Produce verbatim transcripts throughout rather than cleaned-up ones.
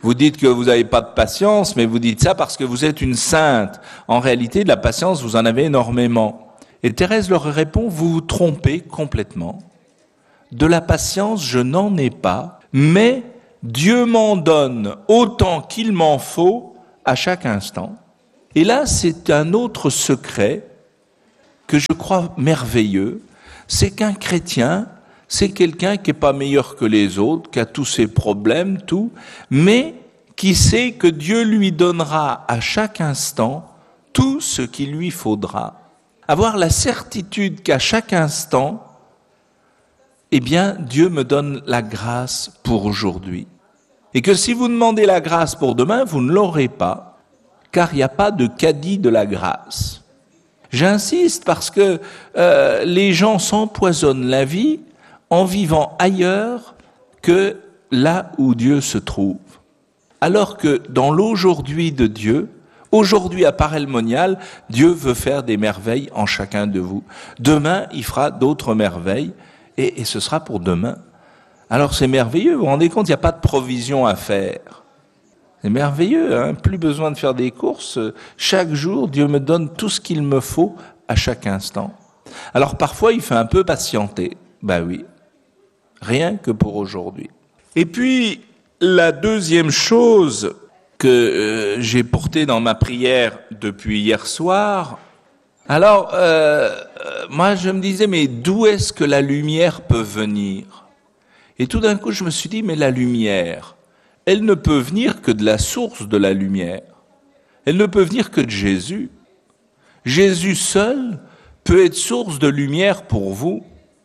Vous dites que vous n'avez pas de patience, mais vous dites ça parce que vous êtes une sainte. En réalité, de la patience, vous en avez énormément. Et Thérèse leur répond, vous vous trompez complètement. De la patience, je n'en ai pas, mais Dieu m'en donne autant qu'il m'en faut à chaque instant. Et là, c'est un autre secret que je crois merveilleux, c'est qu'un chrétien, c'est quelqu'un qui n'est pas meilleur que les autres, qui a tous ses problèmes, tout, mais qui sait que Dieu lui donnera à chaque instant tout ce qu'il lui faudra. Avoir la certitude qu'à chaque instant, eh bien, Dieu me donne la grâce pour aujourd'hui. Et que si vous demandez la grâce pour demain, vous ne l'aurez pas, car il n'y a pas de caddie de la grâce. J'insiste parce que euh, les gens s'empoisonnent la vie en vivant ailleurs que là où Dieu se trouve. Alors que dans l'aujourd'hui de Dieu, aujourd'hui à Parelmonial, Dieu veut faire des merveilles en chacun de vous. Demain, il fera d'autres merveilles et, et ce sera pour demain. Alors c'est merveilleux, vous vous rendez compte, il n'y a pas de provision à faire. C'est merveilleux, hein, plus besoin de faire des courses. Chaque jour, Dieu me donne tout ce qu'il me faut à chaque instant. Alors parfois, il fait un peu patienter. Ben oui, rien que pour aujourd'hui. Et puis, la deuxième chose que euh, j'ai portée dans ma prière depuis hier soir, alors, euh, euh, moi je me disais, mais d'où est-ce que la lumière peut venir ? Et tout d'un coup, je me suis dit, mais la lumière, elle ne peut venir que de la source de la lumière. Elle ne peut venir que de Jésus. Jésus seul peut être source de lumière pour vous,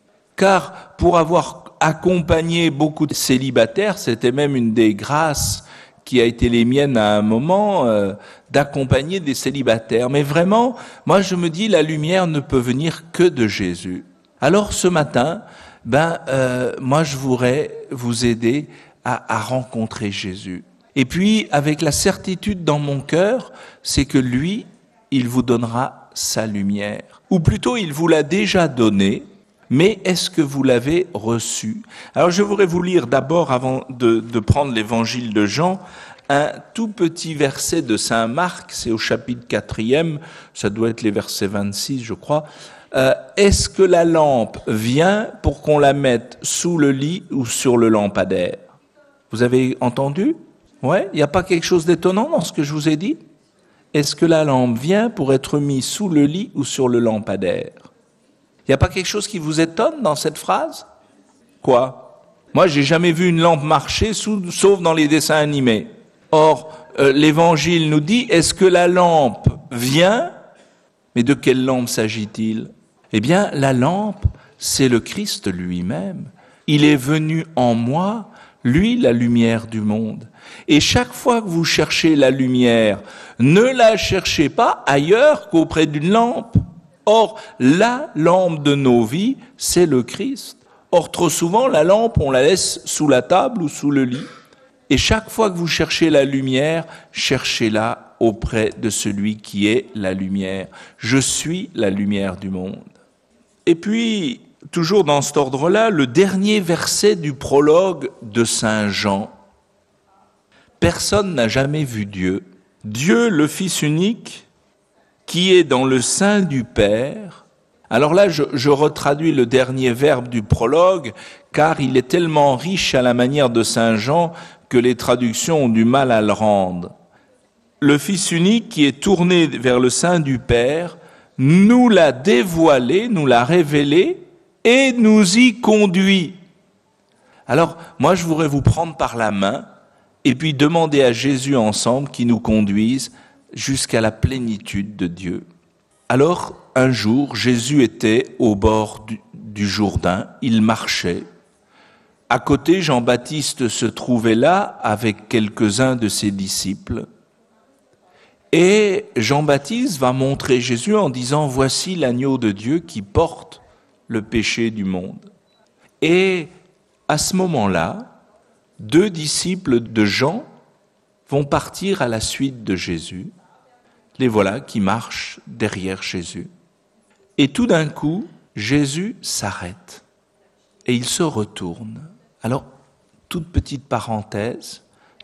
car pour avoir accompagné beaucoup de célibataires, c'était même une des grâces qui a été les miennes à un moment, euh, d'accompagner des célibataires. Mais vraiment, moi je me dis, la lumière ne peut venir que de Jésus. Alors ce matin, ben, euh, moi je voudrais vous aider à, à rencontrer Jésus. Et puis, avec la certitude dans mon cœur, c'est que lui, il vous donnera sa lumière. Ou plutôt, il vous l'a déjà donnée, mais est-ce que vous l'avez reçue ? Alors, je voudrais vous lire d'abord, avant de, de prendre l'évangile de Jean, un tout petit verset de Saint Marc, c'est au chapitre quatrième, ça doit être les versets vingt-six, je crois. Euh, est-ce que la lampe vient pour qu'on la mette sous le lit ou sur le lampadaire ? Vous avez entendu ? Ouais, il n'y a pas quelque chose d'étonnant dans ce que je vous ai dit ? Est-ce que la lampe vient pour être mise sous le lit ou sur le lampadaire ? Il n'y a pas quelque chose qui vous étonne dans cette phrase ? Quoi ? Moi, j'ai jamais vu une lampe marcher sous, sauf dans les dessins animés. Or, euh, l'Évangile nous dit, est-ce que la lampe vient ? Mais de quelle lampe s'agit-il ? Eh bien, la lampe, c'est le Christ lui-même. Il est venu en moi, lui, la lumière du monde. Et chaque fois que vous cherchez la lumière, ne la cherchez pas ailleurs qu'auprès d'une lampe. Or, la lampe de nos vies, c'est le Christ. Or, trop souvent, la lampe, on la laisse sous la table ou sous le lit. Et chaque fois que vous cherchez la lumière, cherchez-la auprès de celui qui est la lumière. Je suis la lumière du monde. Et puis, toujours dans cet ordre-là, le dernier verset du prologue de Saint Jean. Personne n'a jamais vu Dieu. Dieu, le Fils unique, qui est dans le sein du Père. Alors là, je, je retraduis le dernier verbe du prologue, car il est tellement riche à la manière de Saint Jean que les traductions ont du mal à le rendre. Le Fils unique qui est tourné vers le sein du Père, nous l'a dévoilé, nous l'a révélé et nous y conduit. Alors, moi, je voudrais vous prendre par la main et puis demander à Jésus ensemble qu'il nous conduise jusqu'à la plénitude de Dieu. Alors, un jour, Jésus était au bord du, du Jourdain, il marchait. À côté, Jean-Baptiste se trouvait là avec quelques-uns de ses disciples. Et Jean-Baptiste va montrer Jésus en disant « Voici l'agneau de Dieu qui porte le péché du monde. » Et à ce moment-là, deux disciples de Jean vont partir à la suite de Jésus. Les voilà qui marchent derrière Jésus. Et tout d'un coup, Jésus s'arrête et il se retourne. Alors, toute petite parenthèse,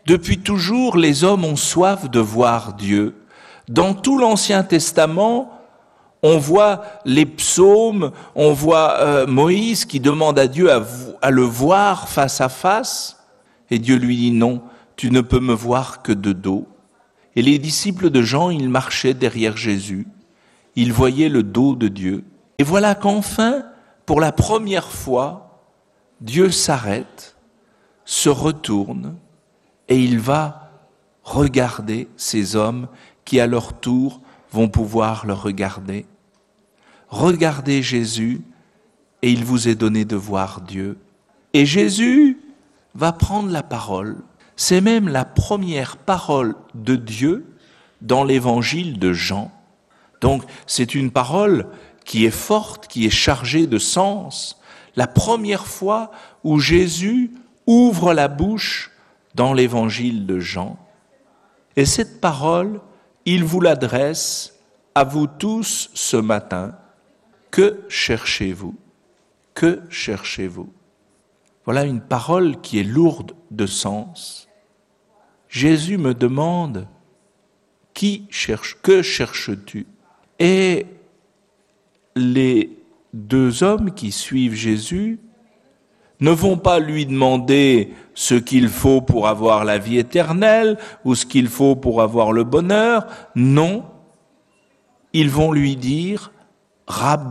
Depuis toujours, les hommes ont soif de voir Dieu. Dans tout l'Ancien Testament, on voit les psaumes, on voit euh, Moïse qui demande à Dieu à, à le voir face à face. Et Dieu lui dit non, tu ne peux me voir que de dos. Et les disciples de Jean, ils marchaient derrière Jésus. Ils voyaient le dos de Dieu. Et voilà qu'enfin, pour la première fois, Dieu s'arrête, se retourne et il va regarder ces hommes qui, à leur tour, vont pouvoir le regarder. Regardez Jésus et il vous est donné de voir Dieu. Et Jésus va prendre la parole. C'est même la première parole de Dieu dans l'évangile de Jean. Donc, c'est une parole qui est forte, qui est chargée de sens. La première fois où Jésus ouvre la bouche dans l'évangile de Jean. Et cette parole, il vous l'adresse à vous tous ce matin. Que cherchez-vous? Que cherchez-vous? Voilà une parole qui est lourde de sens. Jésus me demande, qui cherche, que cherches-tu? Et les deux hommes qui suivent Jésus ne vont pas lui demander ce qu'il faut pour avoir la vie éternelle ou ce qu'il faut pour avoir le bonheur. Non, ils vont lui dire « Rabbouni ».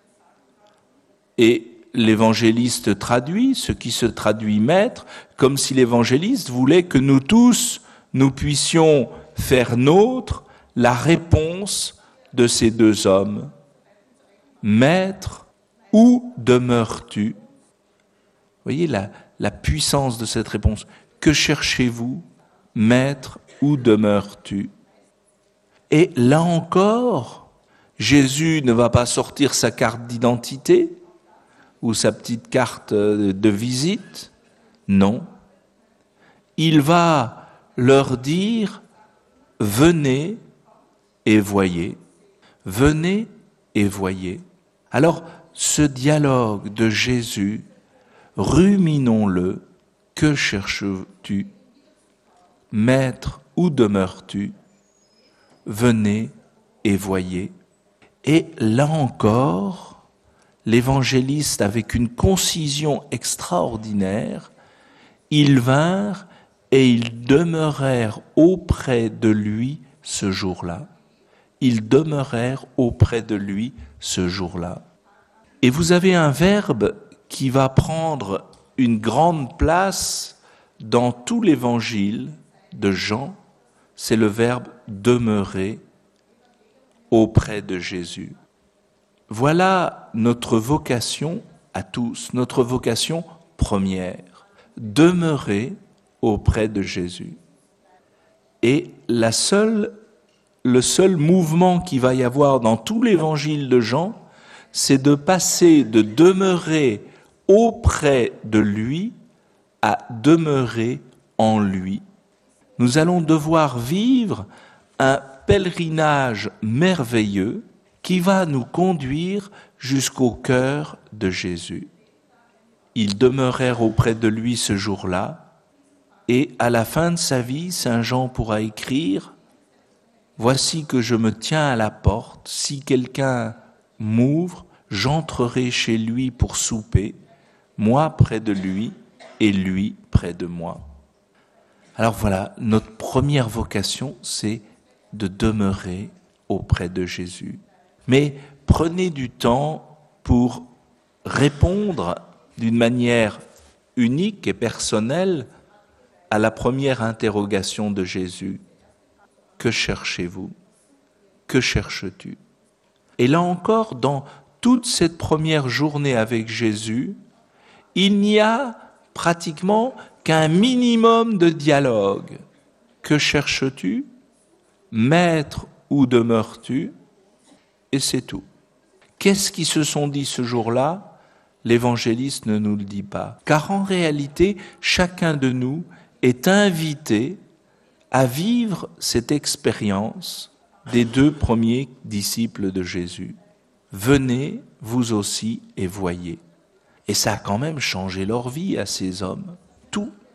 Et l'évangéliste traduit, ce qui se traduit maître, comme si l'évangéliste voulait que nous tous, nous puissions faire nôtre la réponse de ces deux hommes. Maître, où demeures-tu? Vous voyez la, la puissance de cette réponse. Que cherchez-vous? Maître, où demeures-tu? Et là encore, Jésus ne va pas sortir sa carte d'identité ou sa petite carte de visite. Non. Il va leur dire, venez et voyez. Venez et voyez. Alors, ce dialogue de Jésus, ruminons-le. Que cherches-tu? Maître, où demeures-tu? Venez et voyez. Et là encore, l'évangéliste, avec une concision extraordinaire, ils vinrent et ils demeurèrent auprès de lui ce jour-là. Ils demeurèrent auprès de lui ce jour-là. Et vous avez un verbe qui va prendre une grande place dans tout l'évangile de Jean, c'est le verbe « demeurer » auprès de Jésus. Voilà notre vocation à tous, notre vocation première, demeurer auprès de Jésus. Et la seule, le seul mouvement qu'il va y avoir dans tout l'évangile de Jean, c'est de passer de demeurer auprès de lui à demeurer en lui. Nous allons devoir vivre un pèlerinage merveilleux qui va nous conduire jusqu'au cœur de Jésus. Ils demeurèrent auprès de lui ce jour-là, et à la fin de sa vie, saint Jean pourra écrire « Voici que je me tiens à la porte, si quelqu'un m'ouvre, j'entrerai chez lui pour souper, moi près de lui et lui près de moi. » Alors voilà, notre première vocation, c'est de demeurer auprès de Jésus. Mais prenez du temps pour répondre d'une manière unique et personnelle à la première interrogation de Jésus. Que cherchez-vous? Que cherches-tu? Et là encore, dans toute cette première journée avec Jésus, il n'y a pratiquement qu'un minimum de dialogue. Que cherches-tu? Maître, où demeures-tu? Et c'est tout. Qu'est-ce qu'ils se sont dit ce jour-là? L'évangéliste ne nous le dit pas. Car en réalité, chacun de nous est invité à vivre cette expérience des deux premiers disciples de Jésus. Venez, vous aussi, et voyez. Et ça a quand même changé leur vie à ces hommes. Tout.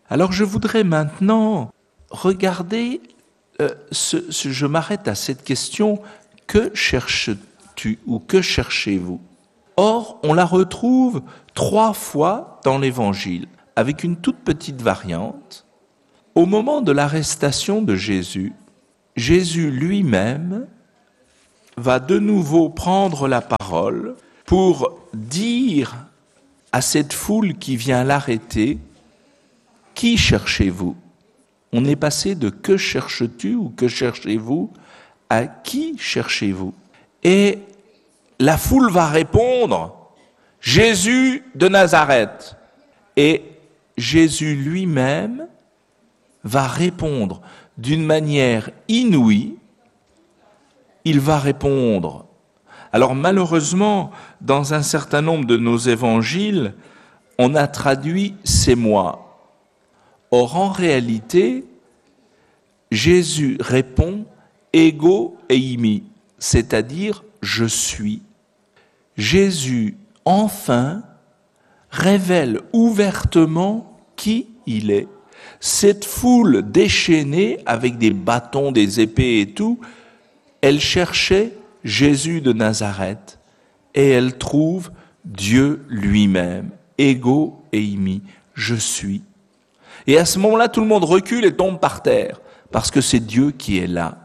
Alors je voudrais maintenant regarder, euh, ce, ce, je m'arrête à cette question, que cherches-tu ou que cherchez-vous? Or, on la retrouve trois fois dans l'Évangile, avec une toute petite variante. Au moment de l'arrestation de Jésus, Jésus lui-même va de nouveau prendre la parole pour dire à cette foule qui vient l'arrêter, « Qui cherchez-vous » On est passé de « Que cherches-tu » ou « Que cherchez-vous » à « Qui cherchez-vous » Et la foule va répondre « Jésus de Nazareth ». Et Jésus lui-même va répondre d'une manière inouïe. Il va répondre. Alors malheureusement, dans un certain nombre de nos évangiles, on a traduit « c'est moi ». Or en réalité, Jésus répond « ego eimi », c'est-à-dire « je suis ». Jésus, enfin, révèle ouvertement qui il est. Cette foule déchaînée avec des bâtons, des épées et tout, elle cherchait Jésus de Nazareth et elle trouve Dieu lui-même. Ego eimi, je suis. Et à ce moment-là, tout le monde recule et tombe par terre parce que c'est Dieu qui est là.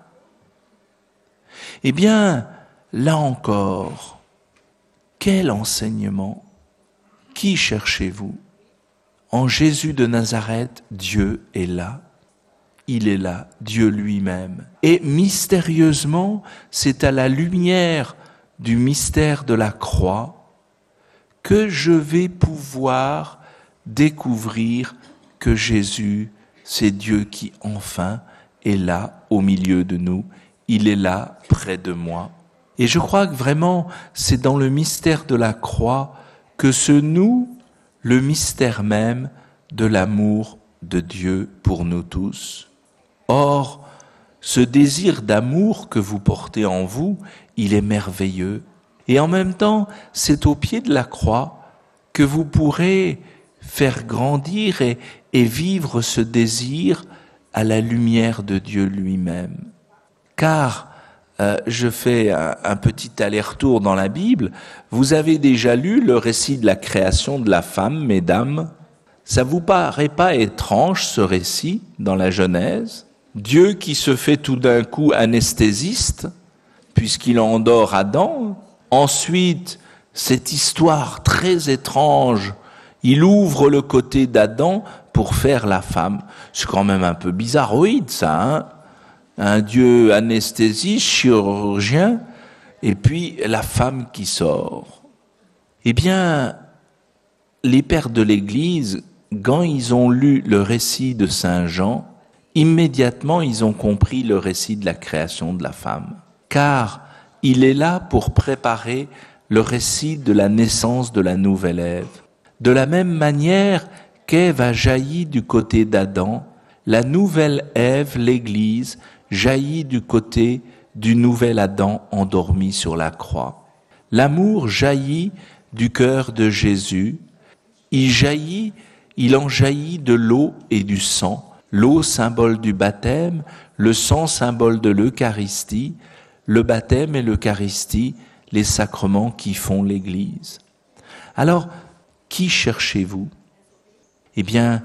Eh bien, là encore, quel enseignement? Qui cherchez-vous? En Jésus de Nazareth, Dieu est là. Il est là, Dieu lui-même. Et mystérieusement, c'est à la lumière du mystère de la croix que je vais pouvoir découvrir que Jésus, c'est Dieu qui enfin est là au milieu de nous. Il est là près de moi. Et je crois que vraiment, c'est dans le mystère de la croix que se noue le mystère même de l'amour de Dieu pour nous tous. Or, ce désir d'amour que vous portez en vous, il est merveilleux. Et en même temps, c'est au pied de la croix que vous pourrez faire grandir et, et vivre ce désir à la lumière de Dieu lui-même. Car, euh, je fais un, un petit aller-retour dans la Bible, vous avez déjà lu le récit de la création de la femme, mesdames. Ça vous paraît pas étrange ce récit dans la Genèse? Dieu qui se fait tout d'un coup anesthésiste, puisqu'il endort Adam. Ensuite, cette histoire très étrange, il ouvre le côté d'Adam pour faire la femme. C'est quand même un peu bizarroïde ça, hein? Un Dieu anesthésiste, chirurgien, et puis la femme qui sort. Eh bien, les pères de l'Église, quand ils ont lu le récit de Saint Jean, immédiatement ils ont compris le récit de la création de la femme. Car il est là pour préparer le récit de la naissance de la nouvelle Ève. De la même manière qu'Ève a jailli du côté d'Adam, la nouvelle Ève, l'Église, jaillit du côté du nouvel Adam endormi sur la croix. L'amour jaillit du cœur de Jésus. Il jaillit, il en jaillit de l'eau et du sang. L'eau, symbole du baptême, le sang, symbole de l'Eucharistie, le baptême et l'Eucharistie, les sacrements qui font l'Église. Alors, qui cherchez-vous? Eh bien,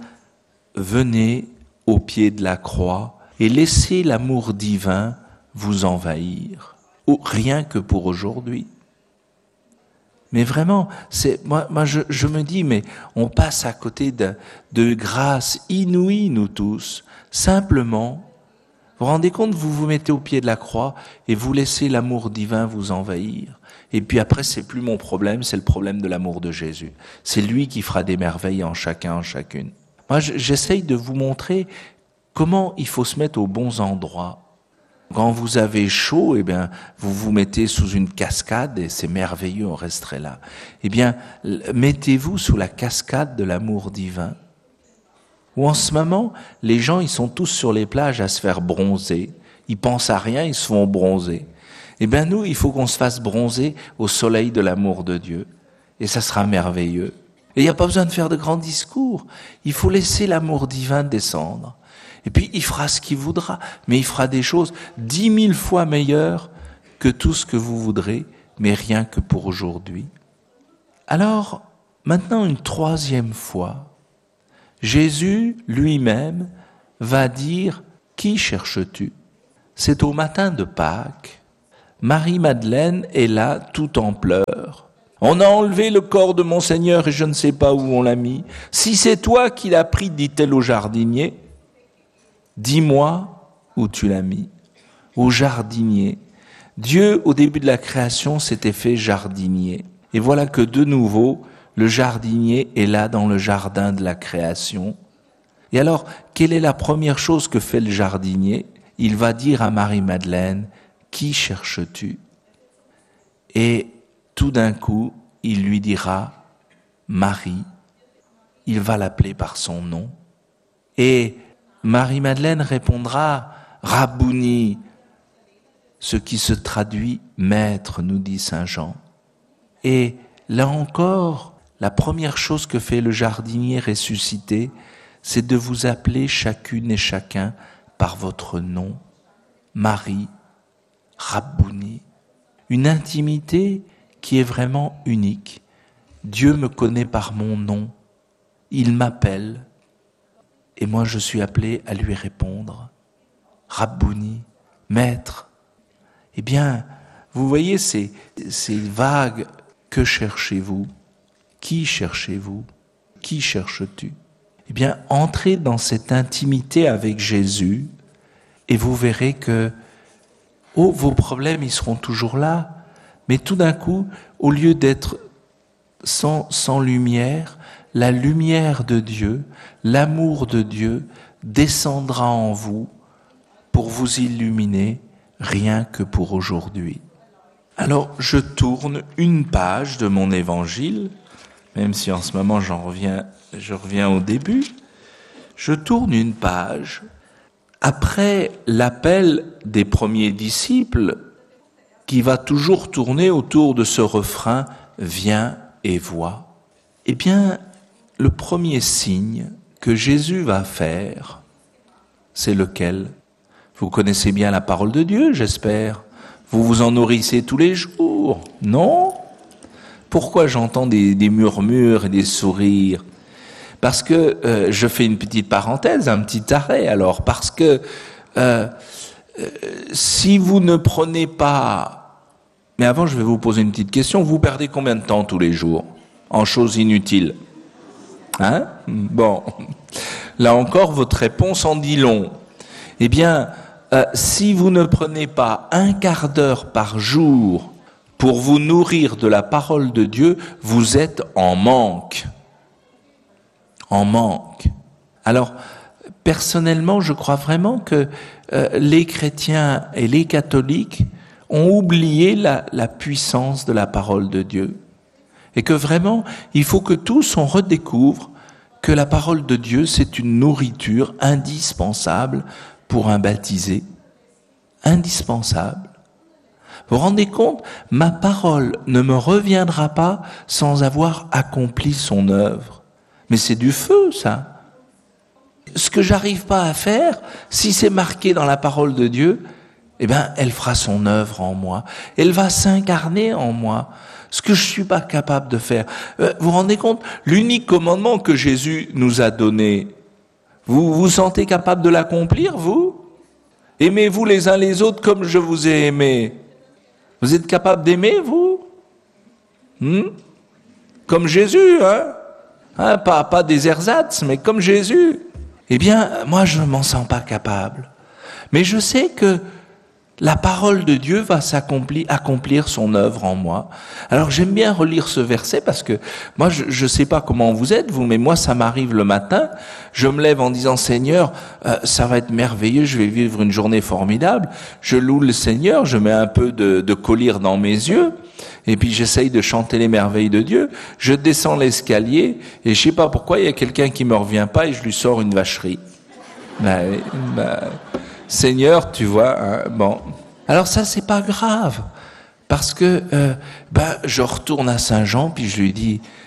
venez au pied de la croix et laissez l'amour divin vous envahir, ou rien que pour aujourd'hui. Mais vraiment, c'est, moi, moi je, je me dis, mais on passe à côté de, de grâce inouïe, nous tous. Simplement, vous vous rendez compte, vous vous mettez au pied de la croix et vous laissez l'amour divin vous envahir. Et puis après, c'est plus mon problème, c'est le problème de l'amour de Jésus. C'est lui qui fera des merveilles en chacun, en chacune. Moi, j'essaye de vous montrer comment il faut se mettre aux bons endroits. Quand vous avez chaud, eh bien, vous vous mettez sous une cascade et c'est merveilleux, on resterait là. Eh bien, mettez-vous sous la cascade de l'amour divin. Ou en ce moment, les gens, ils sont tous sur les plages à se faire bronzer. Ils pensent à rien, ils se font bronzer. Eh bien, nous, il faut qu'on se fasse bronzer au soleil de l'amour de Dieu. Et ça sera merveilleux. Et il n'y a pas besoin de faire de grands discours. Il faut laisser l'amour divin descendre. Et puis, il fera ce qu'il voudra, mais il fera des choses dix mille fois meilleures que tout ce que vous voudrez, mais rien que pour aujourd'hui. Alors, maintenant, une troisième fois, Jésus lui-même va dire « Qui cherches-tu » C'est au matin de Pâques. Marie-Madeleine est là, tout en pleurs. « On a enlevé le corps de mon Seigneur et je ne sais pas où on l'a mis. Si c'est toi qui l'as pris, dit-elle au jardinier, dis-moi où tu l'as mis. » Au jardinier. Dieu, au début de la création, s'était fait jardinier. Et voilà que de nouveau, le jardinier est là dans le jardin de la création. Et alors, quelle est la première chose que fait le jardinier ? Il va dire à Marie-Madeleine, « Qui cherches-tu » Et tout d'un coup, il lui dira « Marie ». Il va l'appeler par son nom. Et Marie-Madeleine répondra « Rabouni », ce qui se traduit « maître », nous dit saint Jean. Et là encore, la première chose que fait le jardinier ressuscité, c'est de vous appeler chacune et chacun par votre nom, Marie, Rabouni. Une intimité qui est vraiment unique. Dieu me connaît par mon nom, il m'appelle, et moi je suis appelé à lui répondre. Rabouni, maître. Eh bien, vous voyez ces, ces vagues, que cherchez-vous ? Qui cherchez-vous ? Qui cherches-tu ? Eh bien, entrez dans cette intimité avec Jésus et vous verrez que oh, vos problèmes, ils seront toujours là. Mais tout d'un coup, au lieu d'être sans, sans lumière, la lumière de Dieu, l'amour de Dieu descendra en vous pour vous illuminer rien que pour aujourd'hui. Alors, je tourne une page de mon évangile, même si en ce moment j'en reviens, je reviens au début. Je tourne une page. Après l'appel des premiers disciples, qui va toujours tourner autour de ce refrain « Viens et vois », eh bien, le premier signe que Jésus va faire, c'est lequel ? Vous connaissez bien la parole de Dieu, j'espère. Vous vous en nourrissez tous les jours, non ? Pourquoi j'entends des, des murmures et des sourires ? Parce que, euh, je fais une petite parenthèse, un petit arrêt alors, parce que euh, euh, si vous ne prenez pas... Mais avant, je vais vous poser une petite question. Vous perdez combien de temps tous les jours en choses inutiles ? Hein ? Bon, là encore, votre réponse en dit long. Eh bien, euh, si vous ne prenez pas un quart d'heure par jour pour vous nourrir de la parole de Dieu, vous êtes en manque. En manque. Alors, personnellement, je crois vraiment que euh, les chrétiens et les catholiques ont oublié la, la puissance de la parole de Dieu. Et que vraiment, il faut que tous on redécouvre que la parole de Dieu, c'est une nourriture indispensable pour un baptisé. Indispensable. Vous vous rendez compte ? Ma parole ne me reviendra pas sans avoir accompli son œuvre. Mais c'est du feu, ça. Ce que j'arrive pas à faire, si c'est marqué dans la parole de Dieu, eh ben, elle fera son œuvre en moi. Elle va s'incarner en moi. Ce que je suis pas capable de faire. Euh, vous vous rendez compte ? L'unique commandement que Jésus nous a donné, vous vous sentez capable de l'accomplir, vous ? Aimez-vous les uns les autres comme je vous ai aimé. Vous êtes capable d'aimer, vous ? hmm Comme Jésus, hein, hein pas, pas des ersatz, mais comme Jésus. Eh bien, moi, je ne m'en sens pas capable. Mais je sais que la parole de Dieu va s'accomplir, accomplir son œuvre en moi. Alors j'aime bien relire ce verset parce que moi je ne sais pas comment vous êtes vous, mais moi ça m'arrive le matin, je me lève en disant Seigneur, euh, ça va être merveilleux, je vais vivre une journée formidable, je loue le Seigneur, je mets un peu de, de collyre dans mes yeux, et puis j'essaye de chanter les merveilles de Dieu, je descends l'escalier, et je sais pas pourquoi il y a quelqu'un qui me revient pas et je lui sors une vacherie. Ben, ben, Seigneur, tu vois, hein, bon. Alors ça, c'est pas grave, parce que euh, ben, je retourne à Saint Jean, puis je lui dis,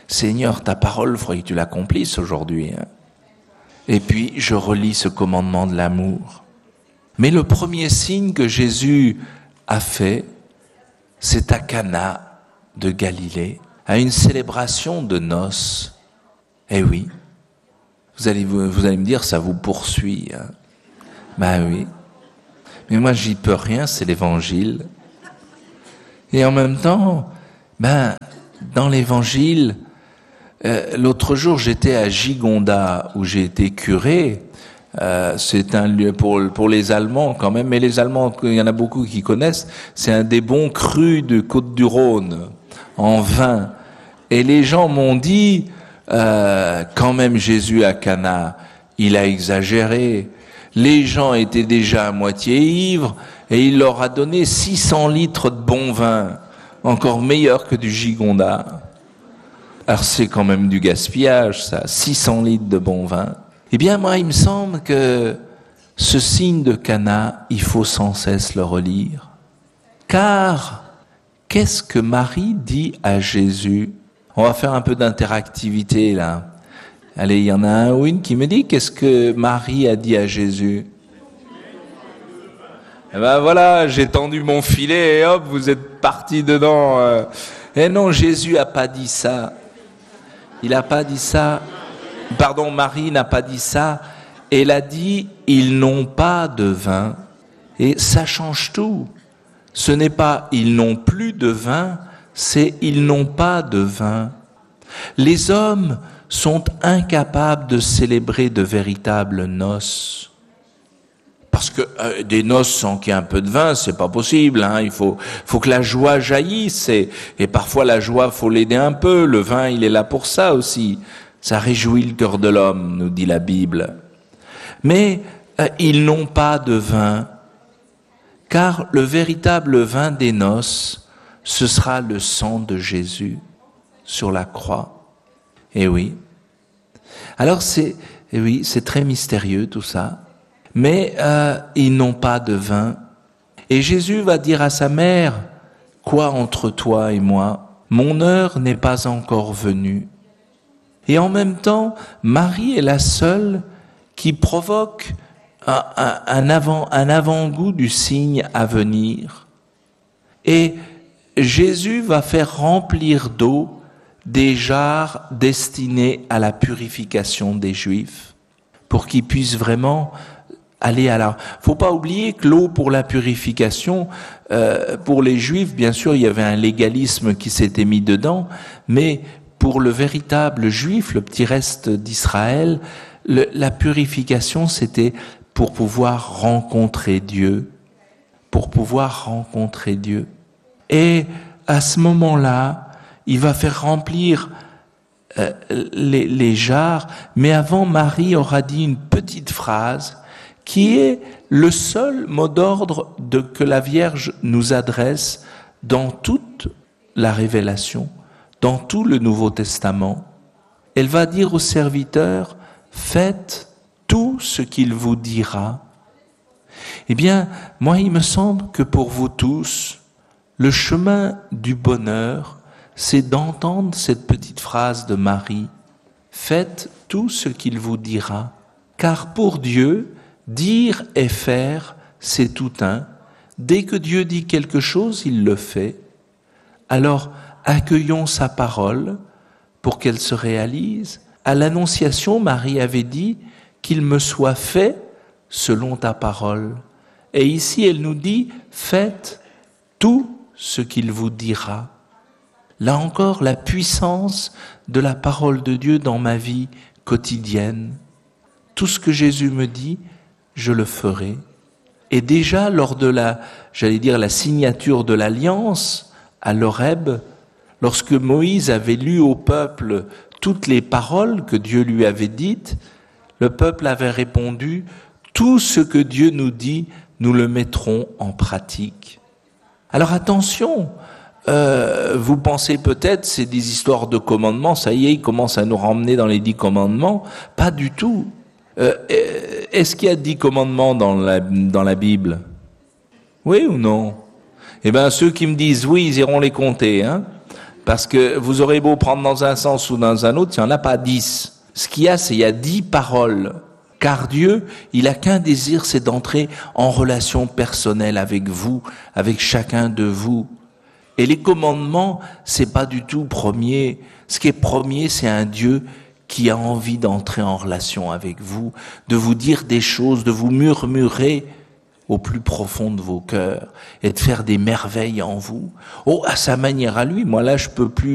Seigneur, ta parole, il faudrait que tu l'accomplisses aujourd'hui. Hein. Et puis, je relis ce commandement de l'amour. Mais le premier signe que Jésus a fait, c'est à Cana de Galilée, à une célébration de noces. Eh oui, vous allez, vous, vous allez me dire, ça vous poursuit. Hein. Ben oui, mais moi j'y peux rien, c'est l'évangile. Et en même temps, ben, dans l'évangile, euh, l'autre jour j'étais à Gigonda, où j'ai été curé. Euh, c'est un lieu pour, pour les Allemands quand même, mais les Allemands, il y en a beaucoup qui connaissent, c'est un des bons crus de Côte-du-Rhône, en vin. Et les gens m'ont dit, euh, quand même Jésus à Cana, il a exagéré. Les gens étaient déjà à moitié ivres, et il leur a donné six cents litres de bon vin, encore meilleur que du Gigonda. Alors c'est quand même du gaspillage, ça, six cents litres de bon vin. Eh bien, moi, il me semble que ce signe de Cana, il faut sans cesse le relire. Car, qu'est-ce que Marie dit à Jésus? On va faire un peu d'interactivité, là. Allez, il y en a un ou une qui me dit, qu'est-ce que Marie a dit à Jésus? Eh ben voilà, j'ai tendu mon filet et hop, vous êtes partis dedans. Eh non, Jésus a pas dit ça. Il a pas dit ça. Pardon, Marie n'a pas dit ça, elle a dit « ils n'ont pas de vin ». Et ça change tout. Ce n'est pas « ils n'ont plus de vin », c'est « ils n'ont pas de vin ». Les hommes sont incapables de célébrer de véritables noces. Parce que euh, des noces sans qu'il y ait un peu de vin, c'est pas possible. Hein. Il faut, faut que la joie jaillisse. Et, et parfois la joie, faut l'aider un peu. Le vin, il est là pour ça aussi. Ça réjouit le cœur de l'homme, nous dit la Bible. Mais euh, ils n'ont pas de vin, car le véritable vin des noces, ce sera le sang de Jésus sur la croix. Eh oui. Alors c'est, eh oui, c'est très mystérieux tout ça. Mais euh, ils n'ont pas de vin. Et Jésus va dire à sa mère, « Quoi entre toi et moi? Mon heure n'est pas encore venue. » Et en même temps, Marie est la seule qui provoque un, un, un, avant, un avant-goût du signe à venir. Et Jésus va faire remplir d'eau des jarres destinés à la purification des Juifs, pour qu'ils puissent vraiment aller à la... Faut pas oublier que l'eau pour la purification, euh, pour les Juifs, bien sûr, il y avait un légalisme qui s'était mis dedans, mais pour le véritable juif, le petit reste d'Israël, le, la purification, c'était pour pouvoir rencontrer Dieu, pour pouvoir rencontrer Dieu. Et à ce moment-là, il va faire remplir euh, les, les jarres, mais avant, Marie aura dit une petite phrase qui est le seul mot d'ordre de, que la Vierge nous adresse dans toute la révélation. Dans tout le Nouveau Testament, elle va dire aux serviteurs, faites tout ce qu'il vous dira. Eh bien, moi, il me semble que pour vous tous, le chemin du bonheur, c'est d'entendre cette petite phrase de Marie, faites tout ce qu'il vous dira. Car pour Dieu, dire et faire, c'est tout un. Dès que Dieu dit quelque chose, il le fait. Alors, accueillons sa parole pour qu'elle se réalise. À l'Annonciation, Marie avait dit qu'il me soit fait selon ta parole. Et ici, elle nous dit, faites tout ce qu'il vous dira. Là encore, la puissance de la parole de Dieu dans ma vie quotidienne. Tout ce que Jésus me dit, je le ferai. Et déjà, lors de la, j'allais dire, la signature de l'Alliance à l'Horeb, lorsque Moïse avait lu au peuple toutes les paroles que Dieu lui avait dites, le peuple avait répondu « Tout ce que Dieu nous dit, nous le mettrons en pratique. » Alors attention, euh, vous pensez peut-être c'est des histoires de commandements, ça y est, il commence à nous ramener dans les dix commandements. Pas du tout. Euh, est-ce qu'il y a dix commandements dans la, dans la Bible? Oui ou non? Eh bien, ceux qui me disent oui, ils iront les compter, hein. Parce que vous aurez beau prendre dans un sens ou dans un autre, il n'y en a pas dix. Ce qu'il y a, c'est il y a dix paroles. Car Dieu, il a qu'un désir, c'est d'entrer en relation personnelle avec vous, avec chacun de vous. Et les commandements, c'est pas du tout premier. Ce qui est premier, c'est un Dieu qui a envie d'entrer en relation avec vous, de vous dire des choses, de vous murmurer au plus profond de vos cœurs et de faire des merveilles en vous. Oh, à sa manière à lui, moi là, je peux plus